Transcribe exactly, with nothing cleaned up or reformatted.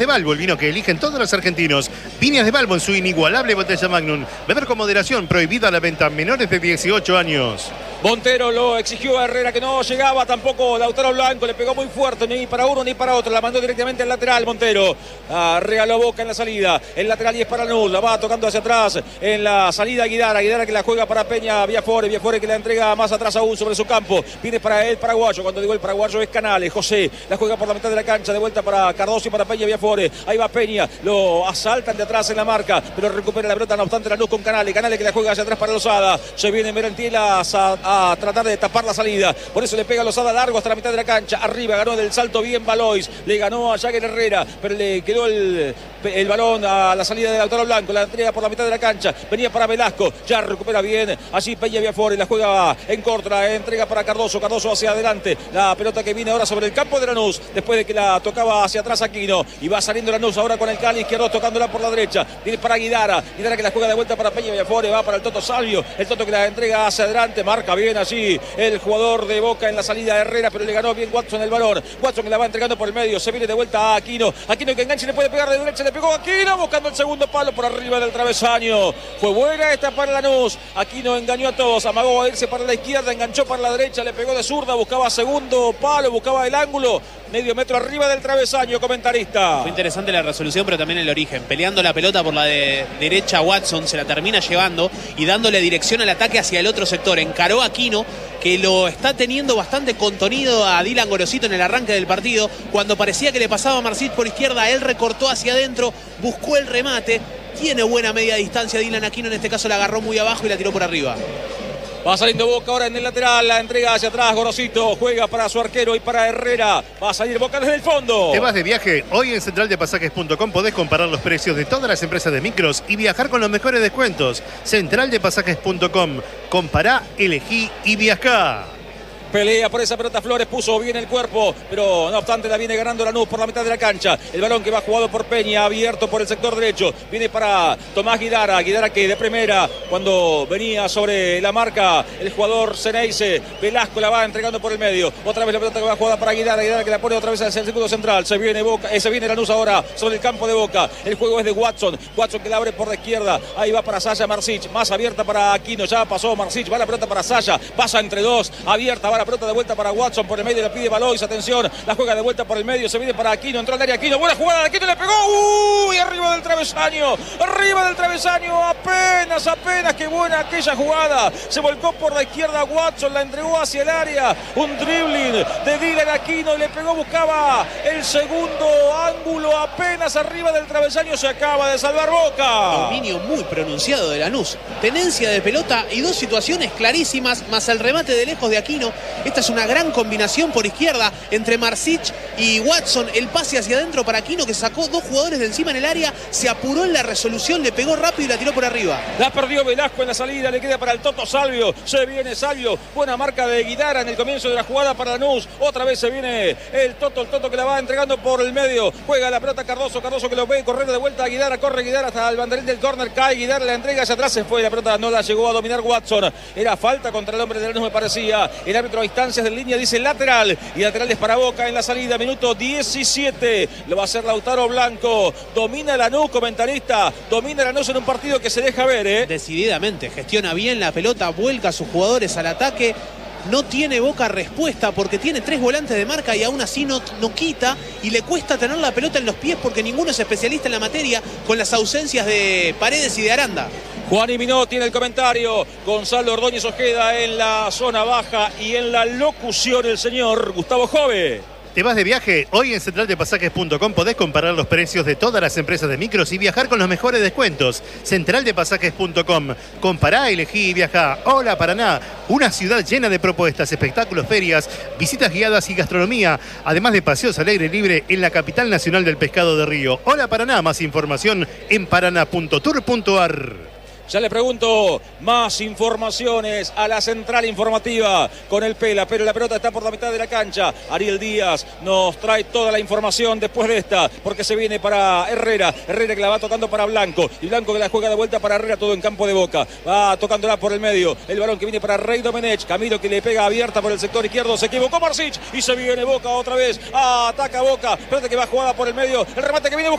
de Balbo, el vino que eligen todos los argentinos. Viñas de Balbo en su inigualable botella Magnum. Beber con moderación, prohibida la venta a menores de dieciocho años. Montero lo exigió a Herrera, que no llegaba tampoco. Lautaro Blanco le pegó muy fuerte, ni para uno ni para otro. La mandó directamente al lateral Montero. Ah, regaló Boca en la salida. El lateral y es para Lanús. La va tocando hacia atrás. En la salida Guidara. Guidara que la juega para Peña. Viafore. Viafore que la entrega más atrás aún sobre su campo. Viene para el paraguayo. Cuando digo el paraguayo es Canales. José la juega por la mitad de la cancha. De vuelta para Cardoso y para Peña. Viafore. Ahí va Peña. Lo asaltan de atrás en la marca. Pero recupera la pelota. No obstante Lanús con Canales. Canales que la juega hacia atrás para Lozada. Se viene Merentilas a a tratar de tapar la salida, por eso le pega Lozada largo hasta la mitad de la cancha, arriba ganó del salto bien Valois, le ganó a Jagger Herrera, pero le quedó el, el balón a la salida de Lautaro Blanco, la entrega por la mitad de la cancha, venía para Velasco, ya recupera bien, allí Peña Viafore, la juega en corto, la entrega para Cardoso, Cardoso hacia adelante, la pelota que viene ahora sobre el campo de Lanús, después de que la tocaba hacia atrás Aquino, y va saliendo Lanús ahora con el Cali izquierdo tocándola por la derecha, viene para Guidara, Guidara que la juega de vuelta para Peña Viafore, va para el Toto Salvio, el Toto que la entrega hacia adelante, marca bien allí el jugador de Boca en la salida de Herrera, pero le ganó bien Watson el balón. Watson que la va entregando por el medio, se viene de vuelta a Aquino. Aquino que enganche, le puede pegar de derecha, le pegó a Aquino, buscando el segundo palo por arriba del travesaño. Fue buena esta para Lanús. Aquino engañó a todos, amagó a irse para la izquierda, enganchó para la derecha, le pegó de zurda, buscaba segundo palo, buscaba el ángulo. Medio metro arriba del travesaño, comentarista. Fue interesante la resolución, pero también el origen. Peleando la pelota por la de derecha, Watson se la termina llevando y dándole dirección al ataque hacia el otro sector. Encaró a Aquino, que lo está teniendo bastante contenido a Dylan Gorosito en el arranque del partido. Cuando parecía que le pasaba a Marcich por izquierda, él recortó hacia adentro, buscó el remate. Tiene buena media distancia Dylan Aquino, en este caso la agarró muy abajo y la tiró por arriba. Va saliendo Boca ahora en el lateral, la entrega hacia atrás, Gorosito juega para su arquero y para Herrera. Va a salir Boca desde el fondo. ¿Te vas de viaje? Hoy en central de pasajes punto com podés comparar los precios de todas las empresas de micros y viajar con los mejores descuentos. central de pasajes punto com. Compará, elegí y viajá. Pelea por esa pelota Flores, puso bien el cuerpo, pero no obstante la viene ganando Lanús por la mitad de la cancha. El balón que va jugado por Peña, abierto por el sector derecho. Viene para Tomás Guidara, Guidara que de primera, cuando venía sobre la marca el jugador Ceneice, Velasco la va entregando por el medio. Otra vez la pelota que va jugada para Guidara, Guidara que la pone otra vez hacia el segundo central. Se viene Boca, eh, se viene Lanús ahora sobre el campo de Boca. El juego es de Watson, Watson que la abre por la izquierda. Ahí va para Saya Marcich, más abierta para Aquino, ya pasó Marcich, va la pelota para Saya, pasa entre dos, abierta, va la pelota de vuelta para Watson, por el medio le pide Valois, atención, la juega de vuelta por el medio, se viene para Aquino, entró al área Aquino, buena jugada de Aquino, le pegó, uy, arriba del travesaño, arriba del travesaño, apenas, apenas, qué buena aquella jugada, se volcó por la izquierda Watson, la entregó hacia el área, un dribbling de Dylan Aquino, le pegó, buscaba el segundo ángulo, apenas arriba del travesaño, se acaba de salvar Boca. Dominio muy pronunciado de Lanús, tenencia de pelota y dos situaciones clarísimas, más el remate de lejos de Aquino. Esta es una gran combinación por izquierda entre Marcich y Watson, el pase hacia adentro para Aquino, que sacó dos jugadores de encima en el área, se apuró en la resolución, le pegó rápido y la tiró por arriba. La perdió Velasco en la salida, le queda para el Toto Salvio, se viene Salvio, buena marca de Guidara en el comienzo de la jugada para Lanús, otra vez se viene el Toto, el Toto que la va entregando por el medio, juega la pelota Cardoso, Cardoso que lo ve correr de vuelta a Guidara, corre Guidara hasta el banderín del córner, cae Guidara, la entrega hacia atrás, se fue, la pelota no la llegó a dominar Watson, era falta contra el hombre de Lanús me parecía, el árbitro a instancias de línea dice lateral, y lateral es para Boca en la salida, minuto diecisiete, lo va a hacer Lautaro Blanco, domina Lanús, comentarista, domina Lanús en un partido que se deja ver, ¿eh? Decididamente, gestiona bien la pelota, vuelca a sus jugadores al ataque, no tiene Boca respuesta porque tiene tres volantes de marca y aún así no, no quita y le cuesta tener la pelota en los pies porque ninguno es especialista en la materia con las ausencias de Paredes y de Aranda. Juan y Minó tiene el comentario, Gonzalo Ordóñez Ojeda en la zona baja y en la locución el señor Gustavo Jove. ¿Te vas de viaje? Hoy en central de pasajes punto com podés comparar los precios de todas las empresas de micros y viajar con los mejores descuentos. central de pasajes punto com. Compará, elegí y viajá. Hola Paraná, una ciudad llena de propuestas, espectáculos, ferias, visitas guiadas y gastronomía, además de paseos al aire libre en la capital nacional del pescado de Río. Hola Paraná, más información en paraná punto tour punto ar. Ya le pregunto más informaciones a la central informativa con el Pela, pero la pelota está por la mitad de la cancha. Ariel Díaz nos trae toda la información después de esta, porque se viene para Herrera. Herrera que la va tocando para Blanco, y Blanco que la juega de vuelta para Herrera, todo en campo de Boca. Va tocándola por el medio. El balón que viene para Rey Domenech. Camilo que le pega abierta por el sector izquierdo. Se equivocó Marsic y se viene Boca otra vez. Ataca Boca. Pelota que va jugada por el medio. El remate que viene